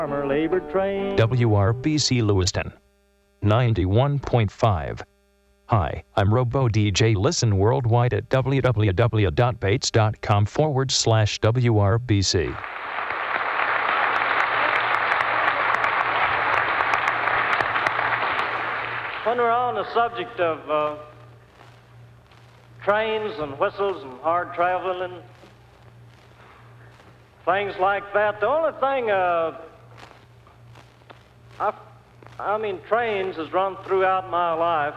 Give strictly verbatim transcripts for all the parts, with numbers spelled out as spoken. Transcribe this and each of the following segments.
Farmer labor train. W R B C Lewiston, ninety-one point five. Hi, I'm Robo D J. Listen worldwide at www.bates.com forward slash WRBC. When we're on the subject of uh, trains and whistles and hard traveling, things like that, the only thing, uh, I, I mean, trains has run throughout my life.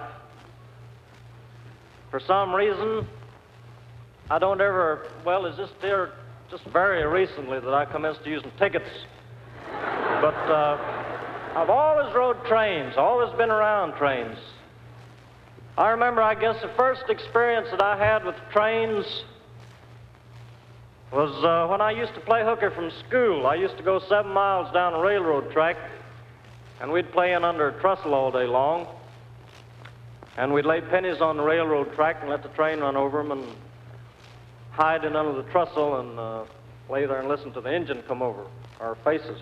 For some reason, I don't ever, well, it's just there, just very recently that I commenced using tickets. But uh, I've always rode trains, always been around trains. I remember, I guess, the first experience that I had with trains was uh, when I used to play hooker from school. I used to go seven miles down a railroad track, and we'd play in under a trestle all day long. And we'd lay pennies on the railroad track and let the train run over them and hide in under the trestle and uh, lay there and listen to the engine come over our faces.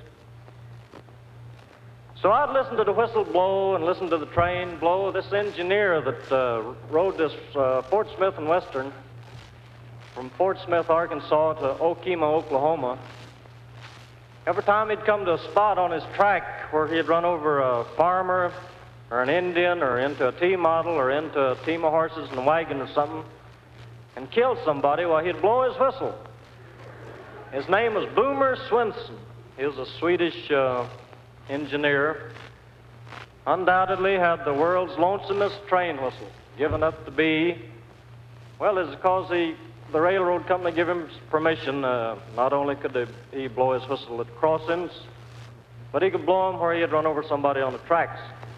So I'd listen to the whistle blow and listen to the train blow. This engineer that uh, rode this uh, Fort Smith and Western from Fort Smith, Arkansas to Okemah, Oklahoma, every time he'd come to a spot on his track where he'd run over a farmer or an Indian or into a T-model or into a team of horses and a wagon or something and kill somebody, well, he'd blow his whistle. His name was Boomer Swenson. He was a Swedish uh, engineer, undoubtedly had the world's lonesomest train whistle, given up to be, well, it's because he, the railroad company gave him permission. Uh, not only could they, he blow his whistle at crossings, but he could blow them where he had run over somebody on the tracks.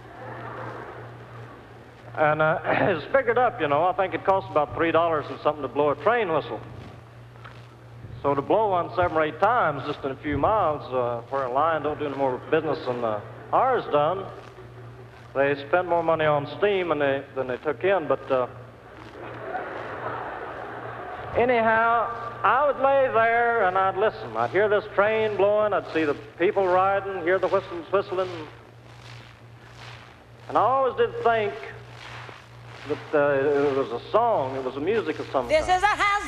And uh, it's figured up, you know, I think it costs about three dollars and something to blow a train whistle. So to blow one seven or eight times just in a few miles, uh, where a line don't do any more business than uh, ours done, they spend more money on steam than they, than they took in. But uh, anyhow, I would lay there and I'd listen. I'd hear this train blowing, I'd see the people riding, hear the whistles whistling. And I always did think that uh, it was a song, it was a music of some kind. This is a house